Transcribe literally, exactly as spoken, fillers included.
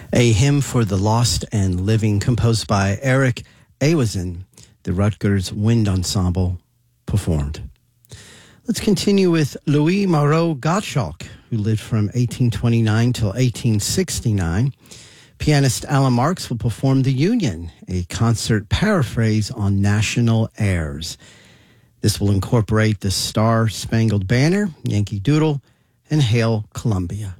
A Hymn for the Lost and Living, composed by Eric Awazin, the Rutgers Wind Ensemble performed. Let's continue with Louis Moreau Gottschalk, who lived from eighteen twenty-nine till eighteen sixty-nine. Pianist Alan Marks will perform The Union, a concert paraphrase on national airs. This will incorporate the Star Spangled Banner, Yankee Doodle, and Hail Columbia.